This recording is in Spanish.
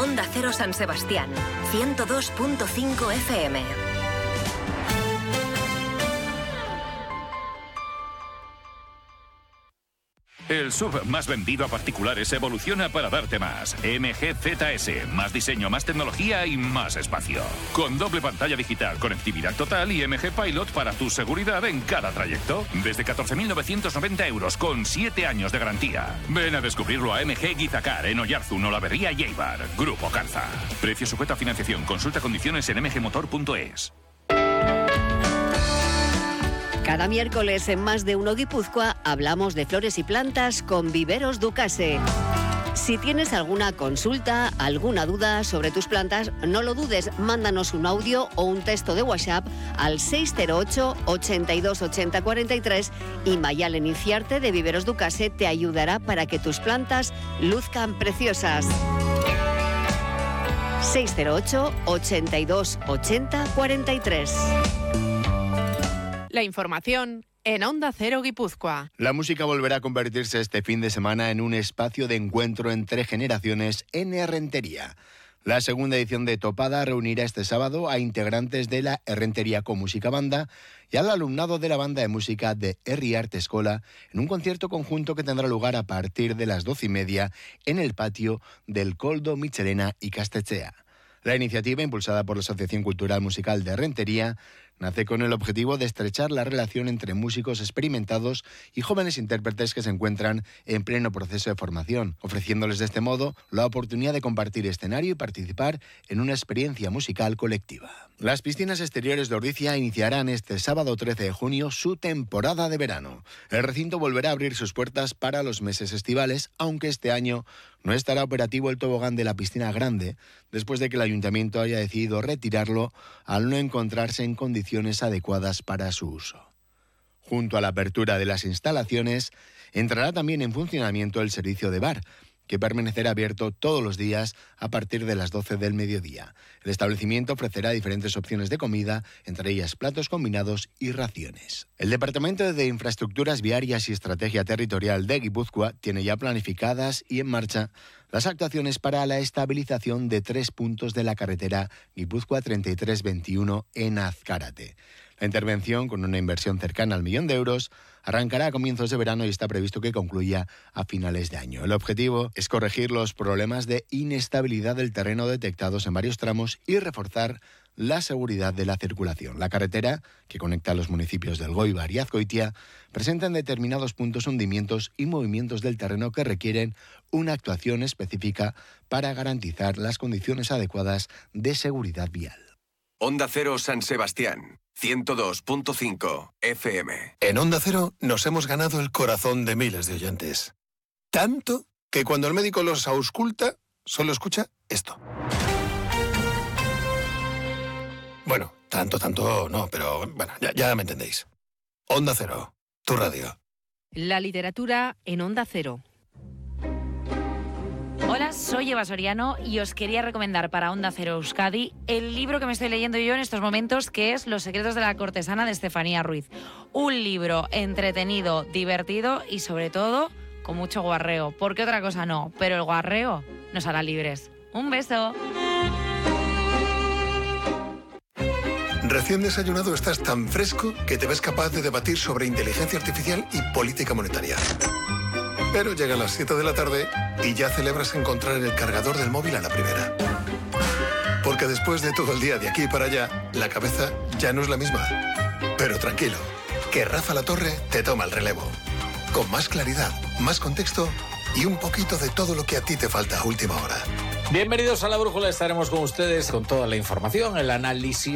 Onda Cero San Sebastián, 102.5 FM. El SUV más vendido a particulares evoluciona para darte más. MG ZS, más diseño, más tecnología y más espacio. Con doble pantalla digital, conectividad total y MG Pilot para tu seguridad en cada trayecto. Desde 14.990 euros con 7 años de garantía. Ven a descubrirlo a MG Guizacar en Oyarzún, Olavarría y Eibar. Grupo Carza. Precio sujeto a financiación. Consulta condiciones en mgmotor.es. Cada miércoles en Más de Uno Guipúzcoa hablamos de flores y plantas con Viveros Ducase. Si tienes alguna consulta, alguna duda sobre tus plantas, no lo dudes, mándanos un audio o un texto de WhatsApp al 608 82 80 43 y Mayalen Inciarte de Viveros Ducase te ayudará para que tus plantas luzcan preciosas. 608 82 80 43. La información en Onda Cero Guipúzcoa. La música volverá a convertirse este fin de semana en un espacio de encuentro entre generaciones en Errentería. La segunda edición de Topada reunirá este sábado a integrantes de la Errentería con Música Banda y al alumnado de la banda de música de Herri Arte Escola en un concierto conjunto que tendrá lugar a partir de las 12:30 en el patio del Coldo Michelena y Castechea. La iniciativa, impulsada por la Asociación Cultural Musical de Errentería, nace con el objetivo de estrechar la relación entre músicos experimentados y jóvenes intérpretes que se encuentran en pleno proceso de formación, ofreciéndoles de este modo la oportunidad de compartir escenario y participar en una experiencia musical colectiva. Las piscinas exteriores de Ordizia iniciarán este sábado 13 de junio su temporada de verano. El recinto volverá a abrir sus puertas para los meses estivales, aunque este año no estará operativo el tobogán de la piscina grande, después de que el ayuntamiento haya decidido retirarlo al no encontrarse en condiciones adecuadas para su uso. Junto a la apertura de las instalaciones, entrará también en funcionamiento el servicio de bar, que permanecerá abierto todos los días a partir de las 12 del mediodía. El establecimiento ofrecerá diferentes opciones de comida, entre ellas platos combinados y raciones. El Departamento de Infraestructuras Viarias y Estrategia Territorial de Guipúzcoa tiene ya planificadas y en marcha las actuaciones para la estabilización de 3 puntos de la carretera Guipúzcoa 3321 en Azcárate. La intervención, con una inversión cercana al 1 millón de euros, arrancará a comienzos de verano y está previsto que concluya a finales de año. El objetivo es corregir los problemas de inestabilidad del terreno detectados en varios tramos y reforzar la seguridad de la circulación. La carretera, que conecta a los municipios del Goibar y Azcoitia, presenta en determinados puntos hundimientos y movimientos del terreno que requieren una actuación específica para garantizar las condiciones adecuadas de seguridad vial. Onda Cero San Sebastián, 102.5 FM. En Onda Cero nos hemos ganado el corazón de miles de oyentes. Tanto que cuando el médico los ausculta, solo escucha esto. Bueno, tanto no, pero bueno, ya me entendéis. Onda Cero, tu radio. La literatura en Onda Cero. Hola, soy Eva Soriano y os quería recomendar para Onda Cero Euskadi el libro que me estoy leyendo yo en estos momentos, que es Los secretos de la cortesana de Estefanía Ruiz. Un libro entretenido, divertido y sobre todo con mucho guarreo, porque otra cosa no, pero el guarreo nos hará libres. Un beso. Recién desayunado estás tan fresco que te ves capaz de debatir sobre inteligencia artificial y política monetaria. Pero llegan las 7 de la tarde y ya celebras encontrar el cargador del móvil a la primera. Porque después de todo el día de aquí para allá, la cabeza ya no es la misma. Pero tranquilo, que Rafa La Torre te toma el relevo. Con más claridad, más contexto y un poquito de todo lo que a ti te falta a última hora. Bienvenidos a La Brújula, estaremos con ustedes con toda la información, el análisis